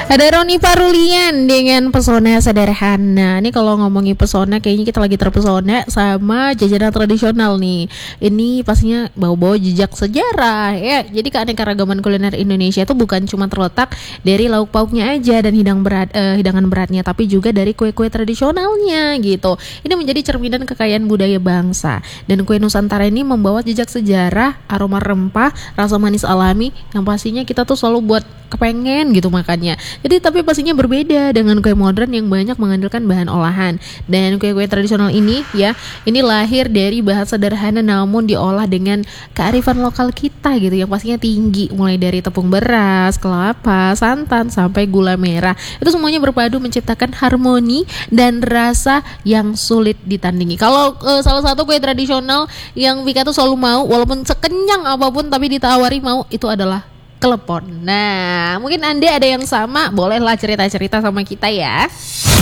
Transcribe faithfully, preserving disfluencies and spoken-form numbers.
Ada Roni Parulian dengan pesona sederhana. Ini kalau ngomongin pesona, kayaknya kita lagi terpesona sama jajanan tradisional nih. Ini pastinya bawa-bawa jejak sejarah ya. Jadi keanekaragaman kuliner Indonesia itu bukan cuma terletak dari lauk pauknya aja dan hidang berat, eh, hidangan beratnya, tapi juga dari kue-kue tradisionalnya gitu. Ini menjadi cerminan kekayaan budaya bangsa. Dan kue Nusantara ini membawa jejak sejarah, aroma rempah, rasa manis alami yang pastinya kita tuh selalu buat kepengen gitu makannya. Jadi tapi pastinya berbeda dengan kue modern yang banyak mengandalkan bahan olahan. Dan kue-kue tradisional ini ya, ini lahir dari bahan sederhana namun diolah dengan kearifan lokal kita gitu, yang pastinya tinggi, mulai dari tepung beras, kelapa, santan sampai gula merah. Itu semuanya berpadu menciptakan harmoni dan rasa yang sulit ditandingi. Kalau uh, salah satu kue tradisional yang Vika tuh selalu mau, walaupun sekenyang apapun tapi ditawari mau, itu adalah klepon. Nah, mungkin Anda ada yang sama, bolehlah cerita-cerita sama kita ya.